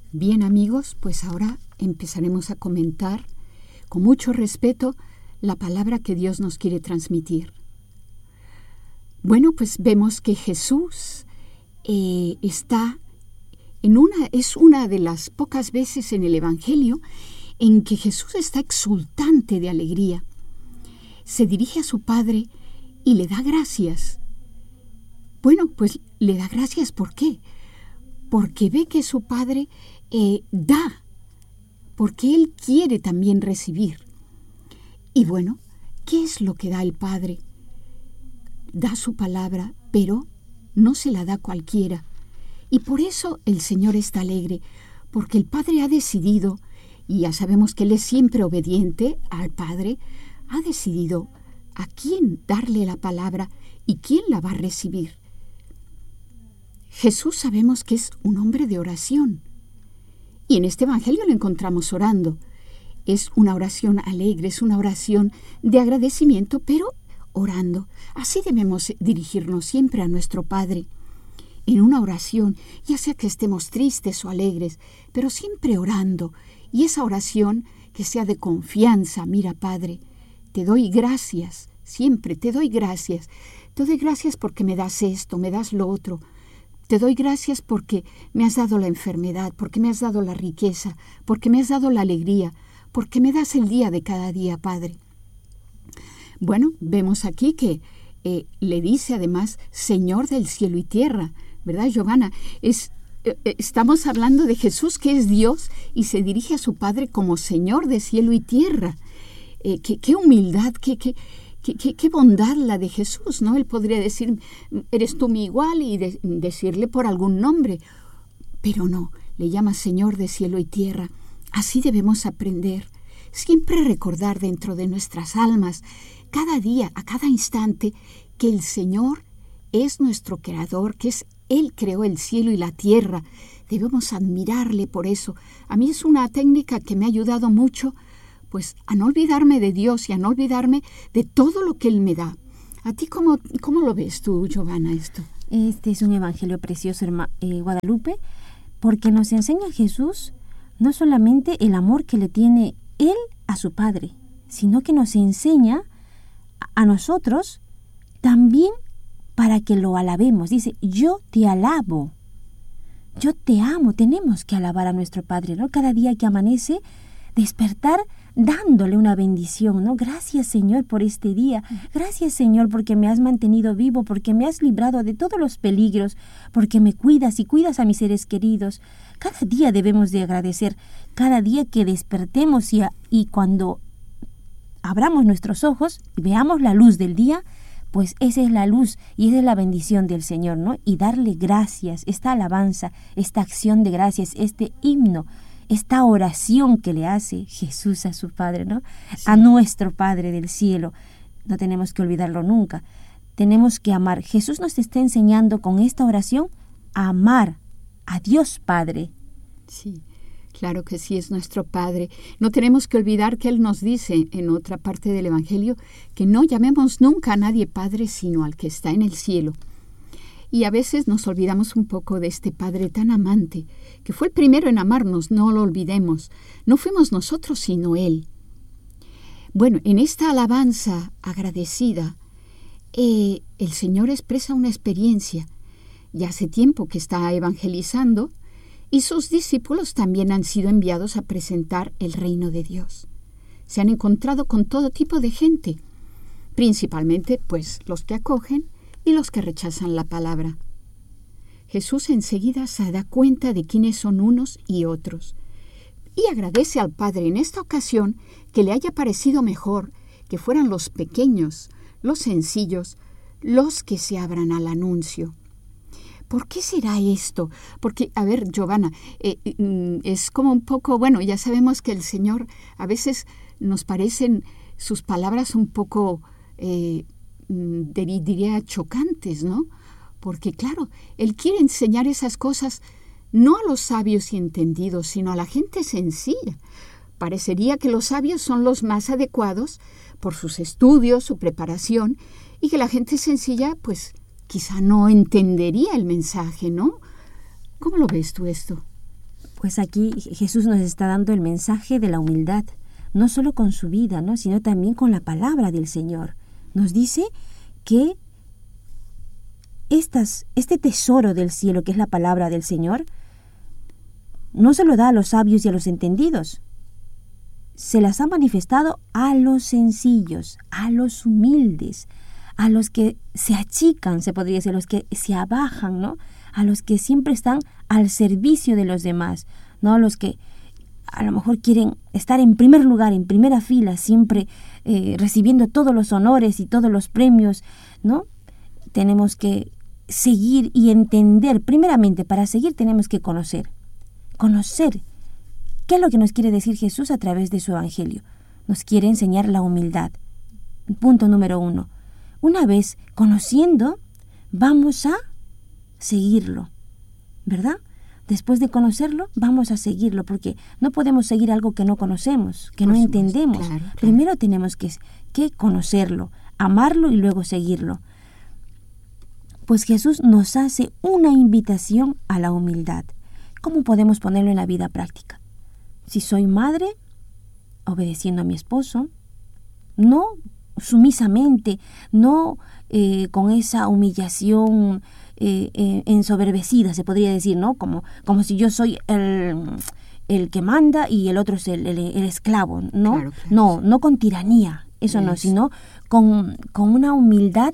Bien, amigos, pues ahora empezaremos a comentar con mucho respeto la palabra que Dios nos quiere transmitir. Bueno, pues vemos que Jesús es una de las pocas veces en el Evangelio en que Jesús está exultante de alegría. Se dirige a su Padre y le da gracias. Bueno, pues le da gracias, ¿por qué? Porque ve que su Padre da, porque Él quiere también recibir. Y bueno, ¿qué es lo que da el Padre? Da su palabra, pero no se la da a cualquiera. Y por eso el Señor está alegre, porque el Padre ha decidido, y ya sabemos que Él es siempre obediente al Padre, ha decidido a quién darle la palabra y quién la va a recibir. Jesús sabemos que es un hombre de oración, y en este Evangelio lo encontramos orando. Es una oración alegre, es una oración de agradecimiento, pero orando. Así debemos dirigirnos siempre a nuestro Padre, en una oración, ya sea que estemos tristes o alegres, pero siempre orando. Y esa oración que sea de confianza. Mira, Padre, te doy gracias, siempre te doy gracias. Te doy gracias porque me das esto, me das lo otro. Te doy gracias porque me has dado la enfermedad, porque me has dado la riqueza, porque me has dado la alegría, porque me das el día de cada día, Padre. Bueno, vemos aquí que le dice además Señor del cielo y tierra, ¿verdad, Giovanna? Estamos hablando de Jesús, que es Dios, y se dirige a su Padre como Señor de cielo y tierra. Qué humildad, qué bondad la de Jesús, ¿no? Él podría decir, eres tú mi igual, y decirle por algún nombre, pero no, le llama Señor de cielo y tierra. Así debemos aprender, siempre recordar dentro de nuestras almas, cada día, a cada instante, que el Señor es nuestro creador, que es Él creó el cielo y la tierra. Debemos admirarle por eso. A mí es una técnica que me ha ayudado mucho, pues a no olvidarme de Dios y a no olvidarme de todo lo que Él me da. ¿A ti cómo lo ves tú, Giovanna, esto? Este es un evangelio precioso, Guadalupe, porque nos enseña Jesús no solamente el amor que le tiene Él a su Padre, sino que nos enseña a nosotros también para que lo alabemos. Dice, yo te alabo, yo te amo. Tenemos que alabar a nuestro Padre, ¿no? Cada día que amanece, despertar dándole una bendición, ¿no? Gracias, Señor, por este día. Gracias, Señor, porque me has mantenido vivo, porque me has librado de todos los peligros, porque me cuidas y cuidas a mis seres queridos. Cada día debemos de agradecer, cada día que despertemos y cuando abramos nuestros ojos y veamos la luz del día, pues esa es la luz y esa es la bendición del Señor, ¿no? Y darle gracias, esta alabanza, esta acción de gracias, este himno, esta oración que le hace Jesús a su Padre, ¿no? Sí. A nuestro Padre del cielo. No tenemos que olvidarlo nunca. Tenemos que amar. Jesús nos está enseñando con esta oración a amar a Dios Padre. Sí. Claro que sí, es nuestro Padre. No tenemos que olvidar que Él nos dice en otra parte del Evangelio que no llamemos nunca a nadie Padre sino al que está en el cielo. Y a veces nos olvidamos un poco de este Padre tan amante, que fue el primero en amarnos, no lo olvidemos. No fuimos nosotros sino Él. Bueno, en esta alabanza agradecida, el Señor expresa una experiencia. Ya hace tiempo que está evangelizando, y sus discípulos también han sido enviados a presentar el reino de Dios. Se han encontrado con todo tipo de gente, principalmente pues los que acogen y los que rechazan la palabra. Jesús enseguida se da cuenta de quiénes son unos y otros y agradece al Padre en esta ocasión que le haya parecido mejor que fueran los pequeños, los sencillos, los que se abran al anuncio. ¿Por qué será esto? Porque, a ver, Giovanna, es como un poco, bueno, ya sabemos que el Señor a veces nos parecen sus palabras un poco, diría, chocantes, ¿no? Porque, claro, Él quiere enseñar esas cosas no a los sabios y entendidos, sino a la gente sencilla. Parecería que los sabios son los más adecuados por sus estudios, su preparación, y que la gente sencilla, pues, quizá no entendería el mensaje, ¿no? ¿Cómo lo ves tú esto? Pues aquí Jesús nos está dando el mensaje de la humildad, no solo con su vida, ¿no?, sino también con la palabra del Señor. Nos dice que este tesoro del cielo, que es la palabra del Señor, no se lo da a los sabios y a los entendidos. Se las ha manifestado a los sencillos, a los humildes, a los que se achican, se podría decir, a los que se abajan, ¿no?, a los que siempre están al servicio de los demás, ¿no?, a los que a lo mejor quieren estar en primer lugar, en primera fila, siempre recibiendo todos los honores y todos los premios, ¿no? Tenemos que seguir y entender. Primeramente, para seguir tenemos que conocer. ¿Qué es lo que nos quiere decir Jesús a través de su evangelio? Nos quiere enseñar la humildad. Punto número 1. Una vez conociendo, vamos a seguirlo, ¿verdad? Después de conocerlo, vamos a seguirlo, porque no podemos seguir algo que no conocemos, que no entendemos. Claro. Primero tenemos que conocerlo, amarlo y luego seguirlo. Pues Jesús nos hace una invitación a la humildad. ¿Cómo podemos ponerlo en la vida práctica? Si soy madre, obedeciendo a mi esposo, no sumisamente, no con esa humillación ensoberbecida, se podría decir, ¿no? Como si yo soy el que manda y el otro es el esclavo, ¿no? Claro, no con tiranía, eso no, sino con una humildad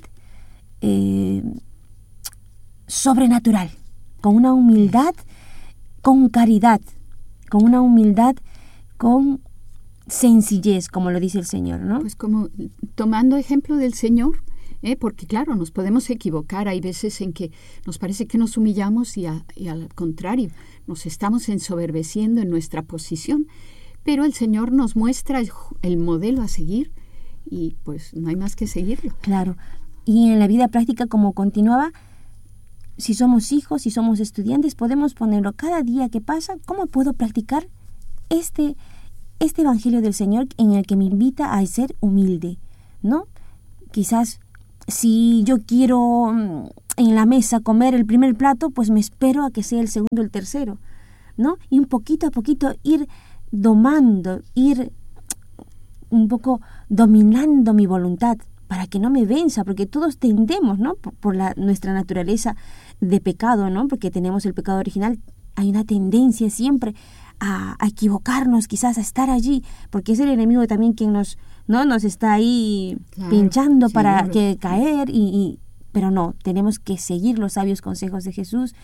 sobrenatural, con una humildad con caridad, con una humildad con sencillez, como lo dice el Señor, ¿no? Pues como tomando ejemplo del Señor, porque claro, nos podemos equivocar, hay veces en que nos parece que nos humillamos y al contrario, nos estamos ensoberbeciendo en nuestra posición, pero el Señor nos muestra el modelo a seguir y pues no hay más que seguirlo. Claro, y en la vida práctica, como continuaba, si somos hijos, si somos estudiantes, podemos ponerlo cada día que pasa. ¿Cómo puedo practicar este evangelio del Señor en el que me invita a ser humilde, ¿no? Quizás si yo quiero en la mesa comer el primer plato, pues me espero a que sea el segundo o el tercero, ¿no? Y un poquito a poquito ir domando, ir un poco dominando mi voluntad para que no me venza, porque todos tendemos, ¿no? Por nuestra naturaleza de pecado, ¿no? Porque tenemos el pecado original, hay una tendencia siempre a equivocarnos, quizás a estar allí, porque es el enemigo también quien nos está ahí pinchando para que caer, pero no, tenemos que seguir los sabios consejos de Jesús,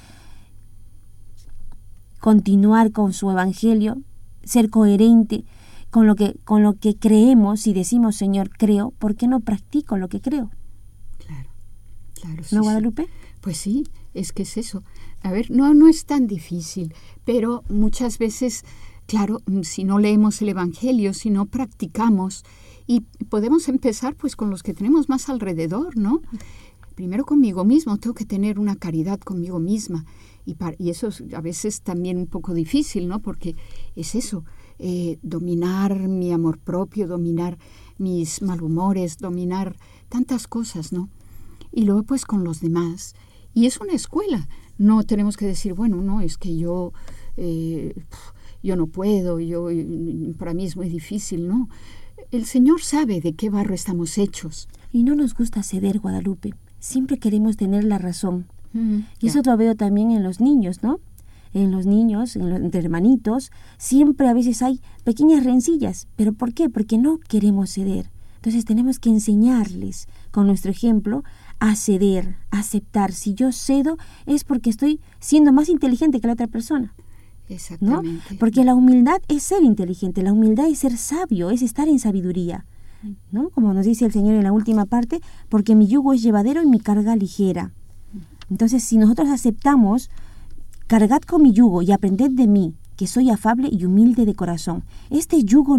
continuar con su evangelio, ser coherente con lo que creemos. Si decimos, Señor, creo, ¿por qué no practico lo que creo? Claro. ¿No, Guadalupe? Sí. Pues sí, es que es eso. A ver, no es tan difícil, pero muchas veces, claro, si no leemos el Evangelio, si no practicamos, y podemos empezar pues con los que tenemos más alrededor, ¿no? Primero conmigo mismo, tengo que tener una caridad conmigo misma, y eso es a veces también un poco difícil, ¿no? Porque es eso, dominar mi amor propio, dominar mis malhumores, dominar tantas cosas, ¿no? Y luego pues con los demás. Y es una escuela. No tenemos que decir, bueno, no, es que yo no puedo, para mí es muy difícil, ¿no? El Señor sabe de qué barro estamos hechos. Y no nos gusta ceder, Guadalupe. Siempre queremos tener la razón. Y eso lo veo también en los niños, ¿no? En los niños, entre hermanitos, siempre a veces hay pequeñas rencillas. ¿Pero por qué? Porque no queremos ceder. Entonces tenemos que enseñarles, con nuestro ejemplo, a ceder, a aceptar. Si yo cedo es porque estoy siendo más inteligente que la otra persona. Exactamente. ¿No? Porque la humildad es ser inteligente, la humildad es ser sabio, es estar en sabiduría, ¿no? Como nos dice el Señor en la última parte, porque mi yugo es llevadero y mi carga ligera. Entonces, si nosotros aceptamos, cargad con mi yugo y aprended de mí, que soy afable y humilde de corazón. Este yugo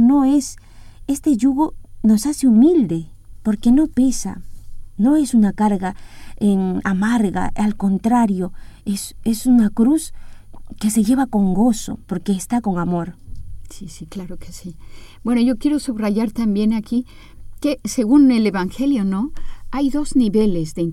nos hace humilde, porque no pesa, no es una carga amarga, al contrario, es una cruz que se lleva con gozo, porque está con amor. Sí, claro que sí. Bueno, yo quiero subrayar también aquí que según el Evangelio, ¿no?, hay 2 niveles de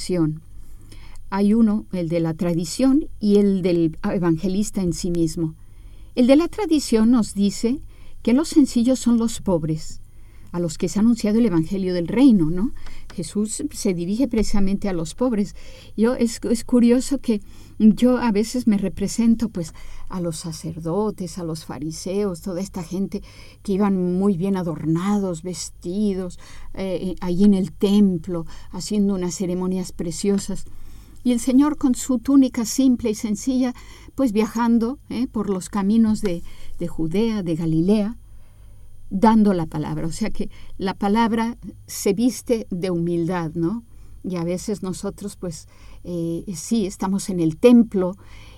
interpretación. Hay uno, el de la tradición, y el del evangelista en sí mismo. El de la tradición nos dice que los sencillos son los pobres, a los que se ha anunciado el Evangelio del Reino, ¿no? Jesús se dirige precisamente a los pobres. Es curioso que yo a veces me represento pues a los sacerdotes, a los fariseos, toda esta gente que iban muy bien adornados, vestidos, ahí en el templo, haciendo unas ceremonias preciosas. Y el Señor con su túnica simple y sencilla, pues viajando por los caminos de Judea, de Galilea, dando la palabra. O sea que la palabra se viste de humildad, ¿no? Y a veces nosotros, pues, sí, estamos en el templo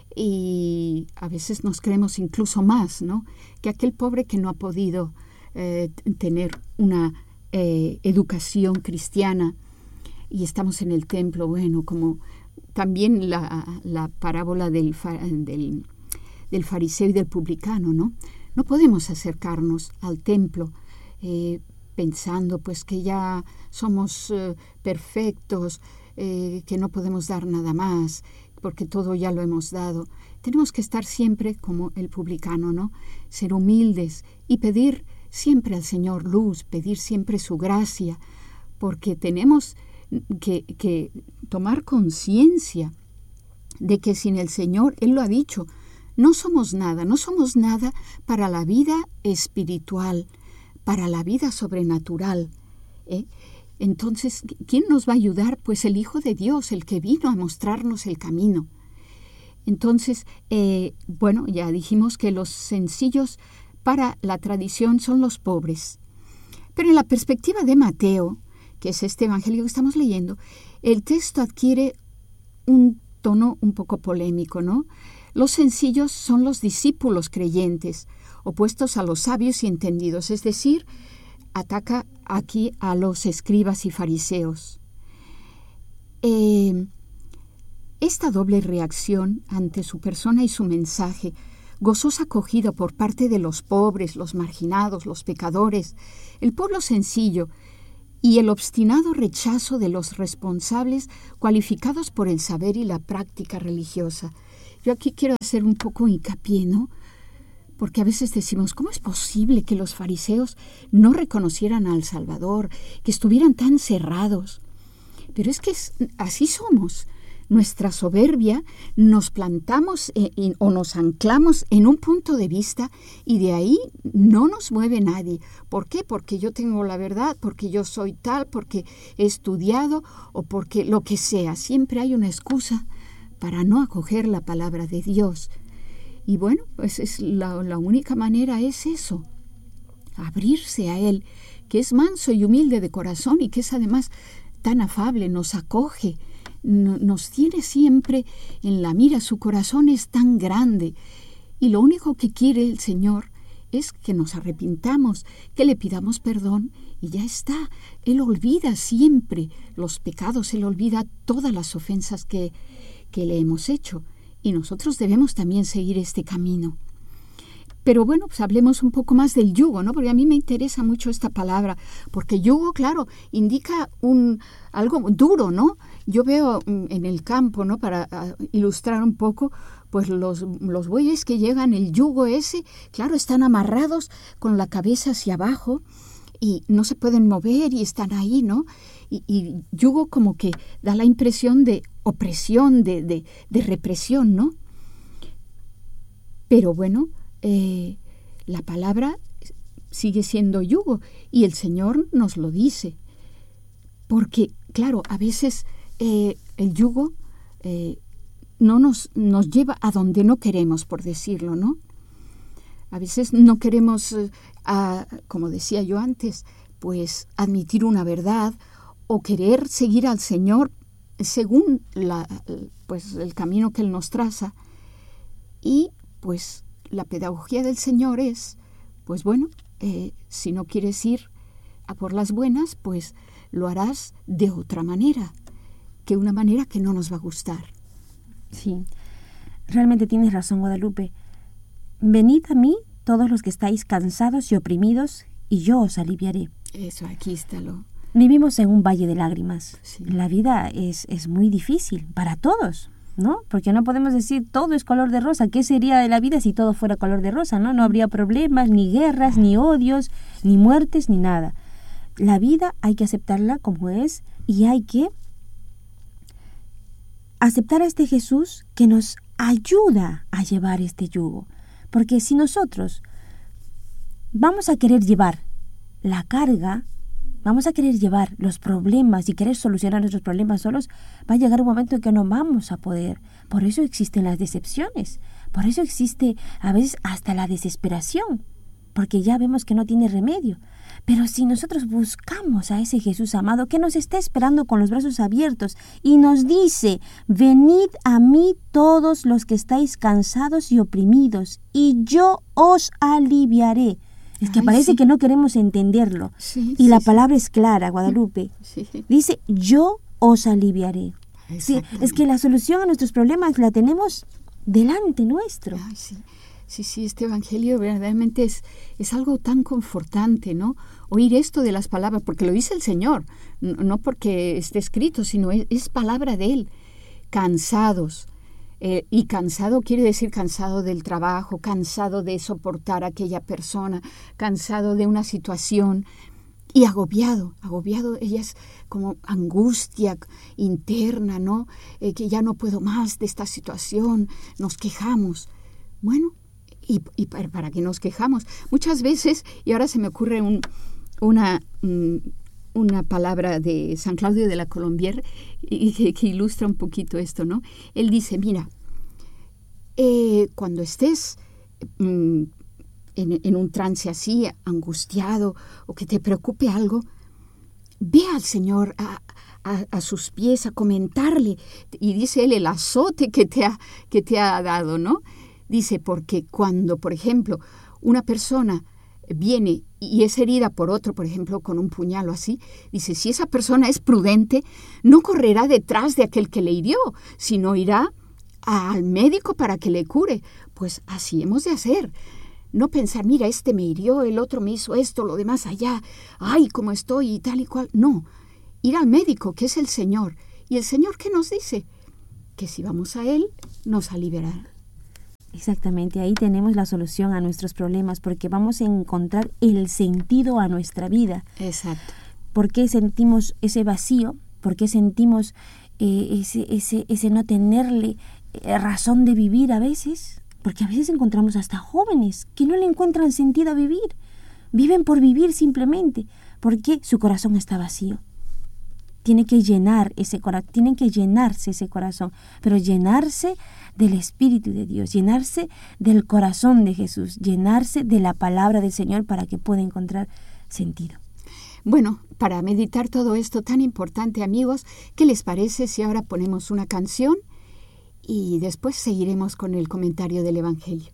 y a veces nos creemos incluso más, ¿no? Que aquel pobre que no ha podido tener una educación cristiana y estamos en el templo, bueno, como también la parábola del fariseo y del publicano, ¿no? No podemos acercarnos al templo pensando pues que ya somos perfectos, que no podemos dar nada más, porque todo ya lo hemos dado. Tenemos que estar siempre como el publicano, ¿no? Ser humildes y pedir siempre al Señor luz, pedir siempre su gracia, porque tenemos que tomar conciencia de que sin el Señor, Él lo ha dicho, no somos nada para la vida espiritual, para la vida sobrenatural. Entonces, ¿quién nos va a ayudar? Pues el Hijo de Dios, el que vino a mostrarnos el camino. Entonces, bueno, ya dijimos que los sencillos para la tradición son los pobres. Pero en la perspectiva de Mateo, que es este evangelio que estamos leyendo, el texto adquiere un tono un poco polémico, ¿no? Los sencillos son los discípulos creyentes, opuestos a los sabios y entendidos, es decir, ataca aquí a los escribas y fariseos. Esta doble reacción ante su persona y su mensaje, gozosa acogida por parte de los pobres, los marginados, los pecadores, el pueblo sencillo y el obstinado rechazo de los responsables cualificados por el saber y la práctica religiosa. Yo aquí quiero hacer un poco hincapié, ¿no? Porque a veces decimos, ¿cómo es posible que los fariseos no reconocieran al Salvador, que estuvieran tan cerrados? Pero es que así somos. Nuestra soberbia, nos plantamos o nos anclamos en un punto de vista y de ahí no nos mueve nadie. ¿Por qué? Porque yo tengo la verdad, porque yo soy tal, porque he estudiado o porque lo que sea. Siempre hay una excusa para no acoger la palabra de Dios. Y bueno, pues la única manera es eso, abrirse a Él, que es manso y humilde de corazón y que es además tan afable, nos acoge, nos tiene siempre en la mira, su corazón es tan grande y lo único que quiere el Señor es que nos arrepintamos, que le pidamos perdón y ya está. Él olvida siempre los pecados, Él olvida todas las ofensas que le hemos hecho y nosotros debemos también seguir este camino. Pero bueno, pues hablemos un poco más del yugo, ¿no? Porque a mí me interesa mucho esta palabra, porque yugo, claro, indica algo duro, ¿no? Yo veo en el campo, ¿no? Para ilustrar un poco, pues los bueyes que llegan, el yugo ese, claro, están amarrados con la cabeza hacia abajo y no se pueden mover y están ahí, ¿no? Y yugo como que da la impresión de opresión, de represión, ¿no? Pero bueno, la palabra sigue siendo yugo y el Señor nos lo dice. Porque, claro, a veces el yugo no nos lleva a donde no queremos, por decirlo, ¿no? A veces no queremos, como decía yo antes, pues admitir una verdad o querer seguir al Señor según pues el camino que Él nos traza. Y pues la pedagogía del Señor es, pues bueno, si no quieres ir a por las buenas, pues lo harás de otra manera, que una manera que no nos va a gustar. Sí, realmente tienes razón, Guadalupe. Venid a mí todos los que estáis cansados y oprimidos, y yo os aliviaré. Eso, aquí está lo... Vivimos en un valle de lágrimas. Sí. La vida es muy difícil para todos. ¿no? Porque no podemos decir todo es color de rosa. ¿Qué sería de la vida si todo fuera color de rosa, no? No habría problemas, ni guerras, ni odios, ni muertes, ni nada. La vida hay que aceptarla como es y hay que aceptar a este Jesús que nos ayuda a llevar este yugo. Porque si nosotros vamos a querer llevar la carga, vamos a querer llevar los problemas y querer solucionar nuestros problemas solos, va a llegar un momento en que no vamos a poder. Por eso existen las decepciones, por eso existe a veces hasta la desesperación, porque ya vemos que no tiene remedio. Pero si nosotros buscamos a ese Jesús amado que nos está esperando con los brazos abiertos y nos dice: venid a mí todos los que estáis cansados y oprimidos, y yo os aliviaré. Es que parece que no queremos entenderlo. Y la palabra es clara, Guadalupe. Dice: yo os aliviaré. Sí, es que la solución a nuestros problemas la tenemos delante nuestro. Sí, este evangelio verdaderamente es algo tan confortante, ¿no? Oír esto de las palabras, porque lo dice el Señor, no porque esté escrito, sino es palabra de Él. Cansados. Y cansado quiere decir cansado del trabajo, cansado de soportar a aquella persona, cansado de una situación y agobiado, ella es como angustia interna, ¿no? Que ya no puedo más de esta situación, nos quejamos. Bueno, y para qué nos quejamos. Muchas veces, y ahora se me ocurre una palabra de San Claudio de la Colombière que ilustra un poquito esto, ¿no? Él dice: mira, cuando estés en un trance así, angustiado, o que te preocupe algo, ve al Señor a sus pies a comentarle, y dice él el azote que te ha dado, ¿no? Dice, porque cuando, por ejemplo, una persona viene y es herida por otro, por ejemplo, con un puñal o así, dice, si esa persona es prudente, no correrá detrás de aquel que le hirió, sino irá al médico para que le cure. Pues así hemos de hacer. No pensar, mira, este me hirió, el otro me hizo esto, lo demás allá, ay, cómo estoy y tal y cual. No, ir al médico, que es el Señor. ¿Y el Señor qué nos dice? Que si vamos a Él, nos aliviará. Exactamente, ahí tenemos la solución a nuestros problemas, porque vamos a encontrar el sentido a nuestra vida. Exacto. ¿Por qué sentimos ese vacío? ¿Por qué sentimos ese no tenerle razón de vivir a veces? Porque a veces encontramos hasta jóvenes que no le encuentran sentido a vivir. Viven por vivir simplemente, porque su corazón está vacío. Tiene que llenarse ese corazón, pero llenarse del Espíritu de Dios, llenarse del corazón de Jesús, llenarse de la palabra del Señor para que pueda encontrar sentido. Bueno, para meditar todo esto tan importante, amigos, ¿qué les parece si ahora ponemos una canción y después seguiremos con el comentario del Evangelio?